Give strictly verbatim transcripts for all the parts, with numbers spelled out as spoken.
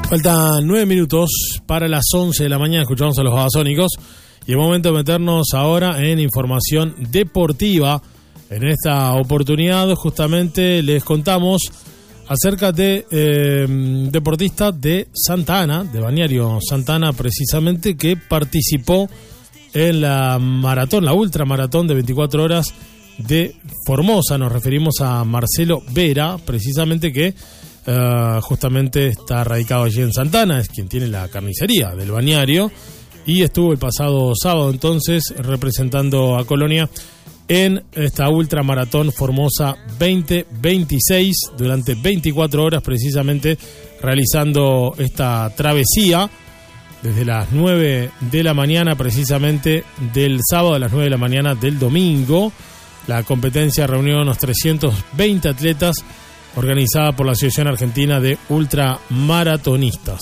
Faltan nueve minutos para las once de la mañana. Escuchamos a los Babasónicos y es momento de meternos ahora en información deportiva. En esta oportunidad justamente les contamos acerca de eh, deportistas de Santa Ana, de Balneario Santa Ana precisamente, que participó en la maratón, la ultramaratón de veinticuatro horas de Formosa. Nos referimos a Marcelo Vera, precisamente, que Uh, justamente está radicado allí en Santa Ana, es quien tiene la carnicería del balneario, y estuvo el pasado sábado entonces representando a Colonia en esta ultramaratón Formosa veinte veintiséis durante veinticuatro horas, precisamente realizando esta travesía desde las nueve de la mañana precisamente del sábado a las nueve de la mañana del domingo. La competencia reunió unos trescientos veinte atletas, organizada por la Asociación Argentina de Ultramaratonistas.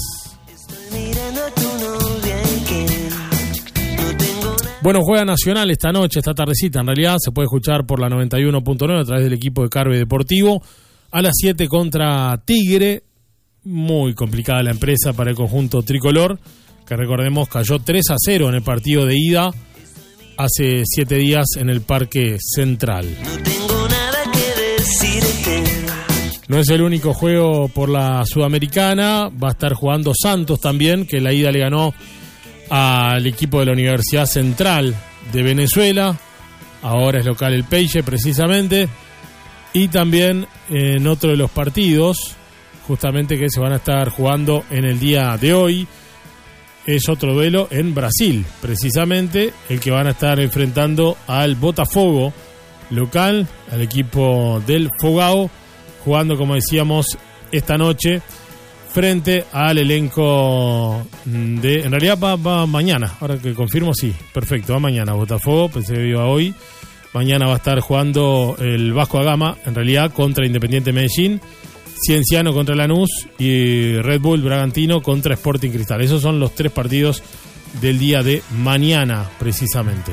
Bueno, juega Nacional esta noche, esta tardecita, en realidad se puede escuchar por la noventa y uno punto nueve a través del equipo de Carve Deportivo, a las siete contra Tigre. Muy complicada la empresa para el conjunto tricolor, que recordemos cayó tres a cero en el partido de ida hace siete días en el Parque Central. No tengo nada que decirte. No es el único juego por la Sudamericana, va a estar jugando Santos también, que la ida le ganó al equipo de la Universidad Central de Venezuela, ahora es local el Peixe precisamente, y también en otro de los partidos, justamente que se van a estar jugando en el día de hoy, es otro duelo en Brasil, precisamente el que van a estar enfrentando al Botafogo local, al equipo del Fogao, jugando, como decíamos, esta noche frente al elenco de... En realidad va, va mañana, ahora que confirmo, sí, perfecto, va mañana Botafogo, pensé que iba hoy. Mañana va a estar jugando el Vasco da Gama, en realidad, contra Independiente Medellín, Cienciano contra Lanús y Red Bull Bragantino contra Sporting Cristal. Esos son los tres partidos del día de mañana, precisamente.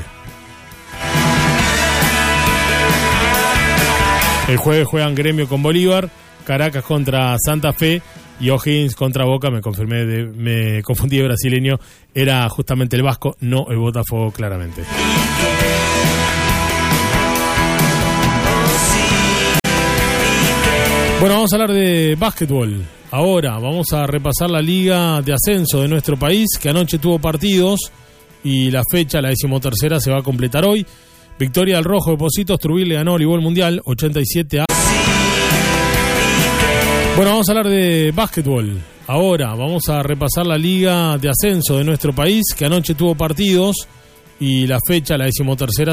El jueves juegan Gremio con Bolívar, Caracas contra Santa Fe y O'Higgins contra Boca. Me confirmé, de, me confundí de brasileño, era justamente el Vasco, no el Botafogo, claramente. Bueno, vamos a hablar de básquetbol. Ahora vamos a repasar la liga de ascenso de nuestro país, que anoche tuvo partidos y la fecha, la decimotercera, se va a completar hoy. Victoria del Rojo de Positos, Trubil le ganó el voleibol mundial ochenta y siete a... Bueno, vamos a hablar de básquetbol. Ahora vamos a repasar la liga de ascenso de nuestro país, que anoche tuvo partidos y la fecha, la decimotercera,